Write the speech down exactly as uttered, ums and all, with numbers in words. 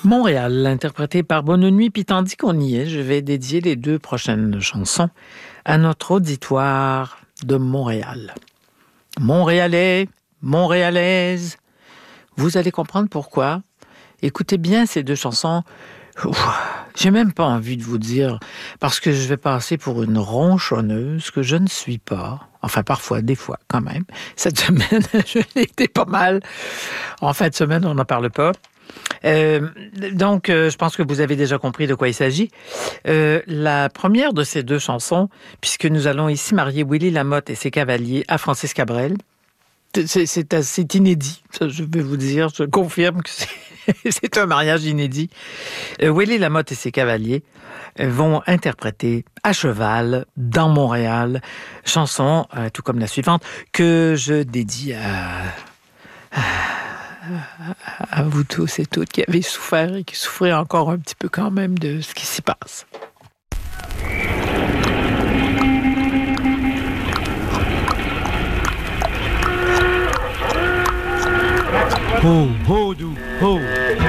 Montréal, interprété par Bonne Nuit. Puis tandis qu'on y est, je vais dédier les deux prochaines chansons à notre auditoire de Montréal. Montréalais, Montréalaise, vous allez comprendre pourquoi. Écoutez bien ces deux chansons. Ouf, j'ai même pas envie de vous dire, parce que je vais passer pour une ronchonneuse que je ne suis pas. Enfin, parfois, des fois, quand même. Cette semaine, je l'ai été pas mal. En fin de semaine, on n'en parle pas. Euh, donc, euh, je pense que vous avez déjà compris de quoi il s'agit. Euh, la première de ces deux chansons, puisque nous allons ici marier Willy Lamotte et ses cavaliers à Francis Cabrel, c'est, c'est assez inédit, ça, je vais vous dire, je confirme que c'est, c'est un mariage inédit. Euh, Willy Lamotte et ses cavaliers vont interpréter à cheval dans Montréal, chanson, euh, tout comme la suivante, que je dédie à... à à vous tous et toutes qui avez souffert et qui souffrez encore un petit peu quand même de ce qui s'y passe. Ho, ho, do, ho.